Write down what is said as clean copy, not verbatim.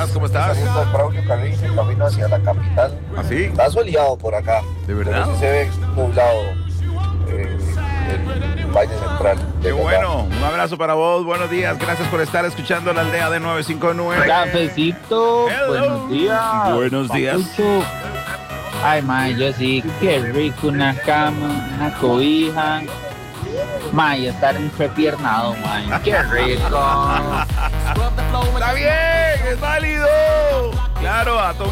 buenas, ¿cómo estás? Saliendo de Braulio Carrizo en camino hacia la capital. ¿Así? Está soleado por acá. ¿De verdad? Pero sí se ve nublado el Valle Central. Qué bueno, un abrazo para vos, buenos días, gracias por estar escuchando la aldea de 959. Cafecito, Hello. buenos días. Buenos días. Papucho. Ay, mae, yo sí, qué rico, una cama, una cobija. Mae, estar entrepiernado, mae, qué rico. Está bien, es válido. Claro, a todo